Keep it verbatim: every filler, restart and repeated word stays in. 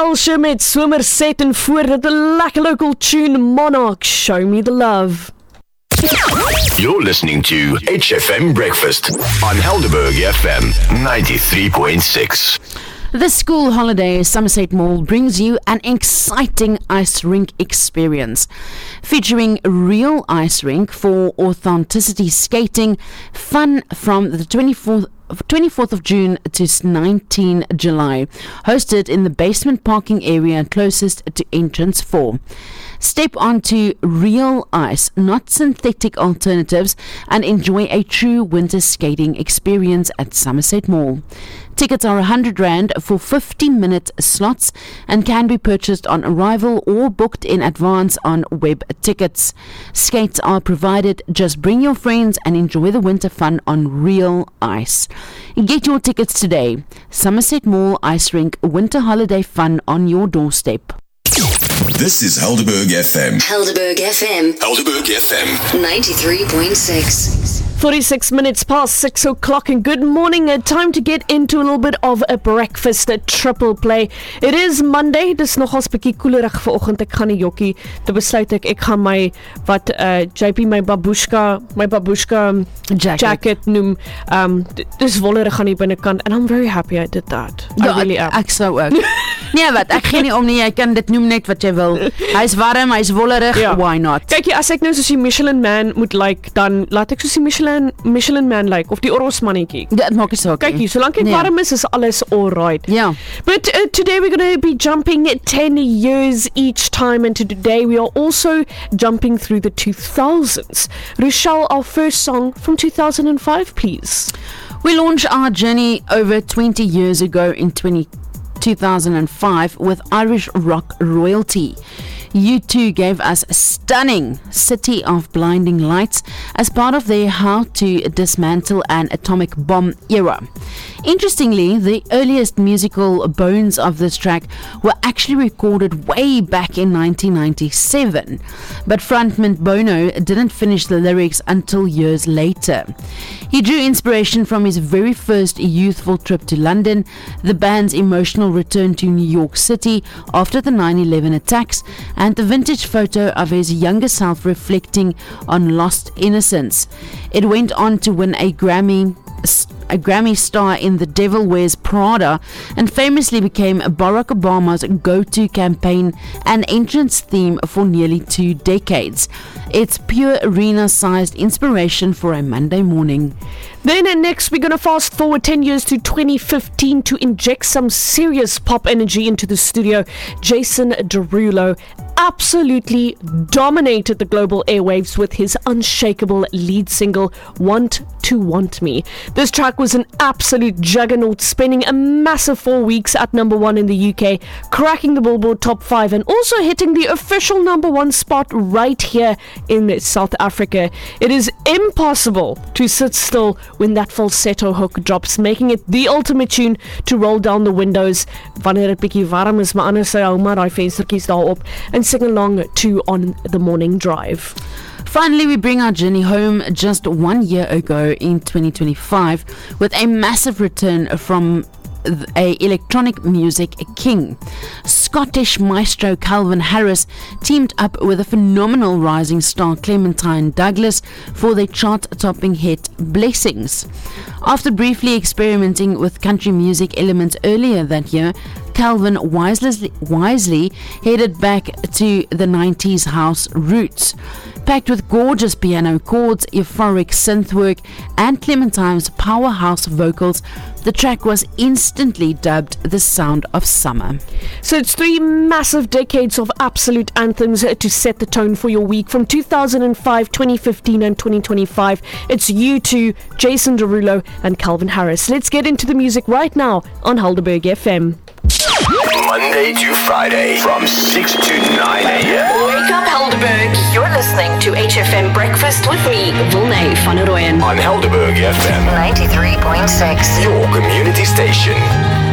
Elsje met Somerset en voor dit 'n lekker local tune Monarch, Show Me the Love. You're listening to H F M Breakfast on Helderberg F M ninety-three point six. The school holiday Somerset Mall brings you an exciting ice rink experience, featuring real ice rink for authenticity skating, fun from the twenty-fourth twenty-fourth of June to nineteenth of July, hosted in the basement parking area closest to entrance four. Step onto real ice, not synthetic alternatives, and enjoy a true winter skating experience at Somerset Mall. Tickets are one hundred rand for fifteen minute slots and can be purchased on arrival or booked in advance on web tickets. Skates are provided. Just bring your friends and enjoy the winter fun on real ice. Get your tickets today. Somerset Mall Ice Rink, winter holiday fun on your doorstep. This is Helderberg F M. Helderberg F M. Helderberg F M. ninety-three point six. forty-six minutes past six o'clock and good morning. Uh, time to get into a little bit of a breakfast, a triple play. It is Monday, dis nogals bietjie koelerig vanoggend. Ek gaan die jokkie te besluit ek, ek gaan my, wat uh, J P my babushka, my babushka jacket, jacket noem. Um, dis wollerig aan die binnekant and I'm very happy I did that. Ja, I really am. Ek sou ook. Nee wat, ek gee nie om nie, jy kan dit noem net wat jy wil. Hy's warm, hy's wollerig, ja. Why not? Kyk jy, as ek nou soos die Michelin Man moet like, dan laat ek soos die Michelin, Michelin Man like, of die Oros mannetjie. Dit maak nie saak. Kyk hier, solank ek nee. warm is, is alles alright. Yeah. But uh, today we're going to be jumping ten years each time, and today we are also jumping through the two thousands. Rochelle, our first song from two thousand five, please. We launched our journey over twenty years ago in two thousand five with Irish rock royalty. U two gave us a stunning City of Blinding Lights as part of their How to Dismantle an Atomic Bomb era. Interestingly, the earliest musical bones of this track were actually recorded way back in nineteen ninety-seven, but frontman Bono didn't finish the lyrics until years later. He drew inspiration from his very first youthful trip to London, the band's emotional return to New York City after the nine eleven attacks, and the vintage photo of his younger self reflecting on lost innocence. It went on to win a Grammy a Grammy star in The Devil Wears Prada and famously became Barack Obama's go-to campaign and entrance theme for nearly two decades. It's pure arena-sized inspiration for a Monday morning. Then uh, next we're going to fast forward ten years to twenty fifteen to inject some serious pop energy into the studio. Jason Derulo absolutely dominated the global airwaves with his unshakable lead single, Want to Want Me. This track was an absolute juggernaut, spending a massive four weeks at number one in the U K, cracking the Billboard top five and also hitting the official number one spot right here in South Africa. It is impossible to sit still when that falsetto hook drops, making it the ultimate tune to roll down the windows wanneer dit bietjie warm is, maar anders hou maar daai venstertjies daarop and sing along to On the Morning Drive. Finally, we bring our journey home just one year ago in twenty twenty-five with a massive return from a electronic music king. Scottish maestro Calvin Harris teamed up with a phenomenal rising star Clementine Douglas for their chart-topping hit Blessings. After briefly experimenting with country music elements earlier that year, Calvin wisely, wisely headed back to the nineties house roots. Packed with gorgeous piano chords, euphoric synth work, and Clementine's powerhouse vocals, the track was instantly dubbed the sound of summer. So it's three massive decades of absolute anthems to set the tone for your week from two thousand five, twenty fifteen and twenty twenty-five. It's U two, Jason Derulo and Calvin Harris. Let's get into the music right now on Helderberg F M. Monday to Friday from six to nine a.m. Wake up, Helderberg. You're listening to H F M Breakfast with me, Wilne van der Rooyen. On Helderberg F M ninety-three point six. Your community station.